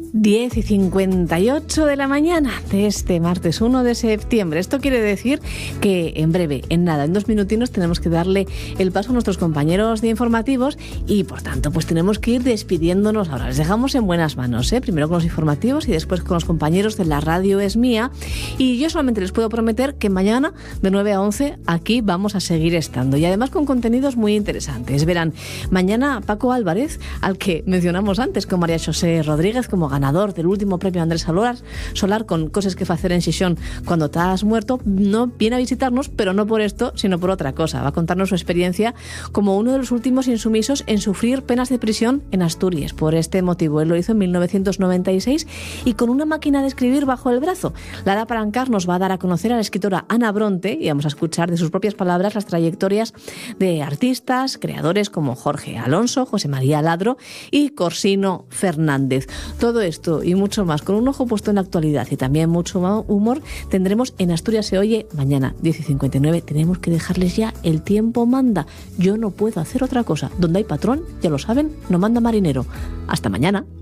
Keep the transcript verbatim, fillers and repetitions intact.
diez y cincuenta y ocho de la mañana de este martes uno de septiembre. Esto quiere decir que en breve, en nada, en dos minutinos tenemos que darle el paso a nuestros compañeros de informativos y por tanto pues tenemos que ir despidiéndonos ahora. Les dejamos en buenas manos, ¿eh? Primero con los informativos y después con los compañeros de La Radio Es Mía. Y yo solamente les puedo prometer que mañana de nueve a once aquí vamos a seguir estando y además con contenidos muy interesantes. Verán, mañana Paco Álvarez, al que mencionamos antes con María José Rodríguez como ganador ganador del último premio Andrés Solar, Solar con Coses que facer en Xixón cuando t'has muerto, no viene a visitarnos, pero no por esto, sino por otra cosa. Va a contarnos su experiencia como uno de los últimos insumisos en sufrir penas de prisión en Asturias. Por este motivo, él lo hizo en mil novecientos noventa y seis y con una máquina de escribir bajo el brazo. Lara Palancar nos va a dar a conocer a la escritora Ana Bronte y vamos a escuchar de sus propias palabras las trayectorias de artistas, creadores como Jorge Alonso, José María Ladro y Corsino Fernández. Todo esto y mucho más, con un ojo puesto en la actualidad y también mucho humor, tendremos en Asturias se oye mañana, diez y cincuenta y nueve. Tenemos que dejarles ya, el tiempo manda. Yo no puedo hacer otra cosa. Donde hay patrón, ya lo saben, no manda marinero. Hasta mañana.